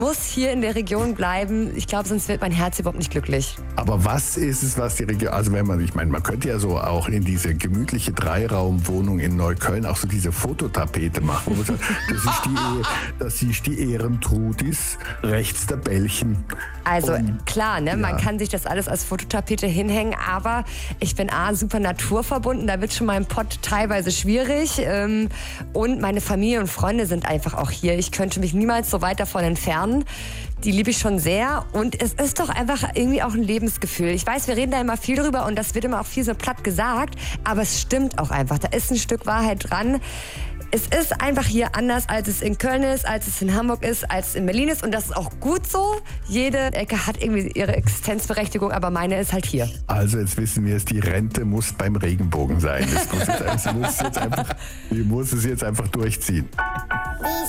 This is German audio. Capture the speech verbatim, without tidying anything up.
muss hier in der Region bleiben. Ich glaube, sonst wird mein Herz überhaupt nicht glücklich. Aber was ist es, was die Region, also wenn man, ich meine, man könnte ja so auch in diese gemütliche Dreiraumwohnung in Neukölln auch so diese Fototapete machen, wo man sagt, das ist die, das ist die Ehrentrudis, rechts der Bällchen. Also Und, klar, ne, ja. man kann sich das alles als Fototapete hinhängen, aber ich bin A, super naturverbunden, da wird schon mal im Pott teilweise schwierig ähm, und meine Familie und Freunde sind einfach auch hier. Ich könnte mich niemals so weit davon entfernen. Die liebe ich schon sehr und es ist doch einfach irgendwie auch ein Lebensgefühl. Ich weiß, wir reden da immer viel drüber und das wird immer auch viel so platt gesagt, aber es stimmt auch einfach. Da ist ein Stück Wahrheit dran. Es ist einfach hier anders, als es in Köln ist, als es in Hamburg ist, als es in Berlin ist. Und das ist auch gut so. Jede Ecke hat irgendwie ihre Existenzberechtigung, aber meine ist halt hier. Also jetzt wissen wir es, die Rente muss beim Regenbogen sein. Das muss, jetzt, das muss, jetzt einfach, die muss es jetzt einfach durchziehen. Die